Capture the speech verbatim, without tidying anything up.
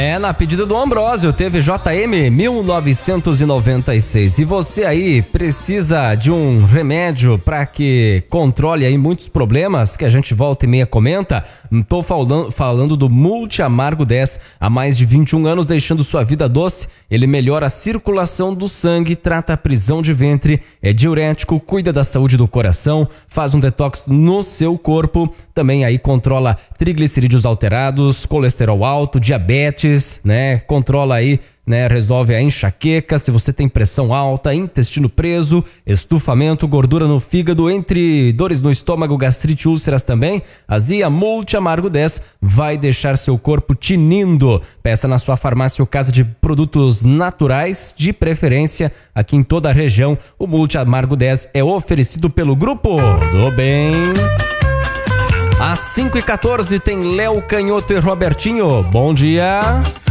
É, na pedida do Ambrósio, teve J M mil novecentos e noventa e seis. E você aí precisa de um remédio para que controle aí muitos problemas que a gente volta e meia comenta? Tô falando, falando do Multi Amargo dez. Há mais de vinte e um anos deixando sua vida doce. Ele melhora a circulação do sangue, trata a prisão de ventre, é diurético, cuida da saúde do coração, faz um detox no seu corpo. Também aí controla triglicerídeos alterados, colesterol alto, diabetes, né? Controla aí, né? Resolve a enxaqueca, se você tem pressão alta, intestino preso, estufamento, gordura no fígado, entre dores no estômago, gastrite, úlceras também. Azia Multi Amargo dez vai deixar seu corpo tinindo. Peça na sua farmácia ou casa de produtos naturais, de preferência aqui em toda a região. O Multi Amargo dez é oferecido pelo Grupo do Bem. Às cinco e quatorze tem Léo Canhoto e Robertinho. Bom dia.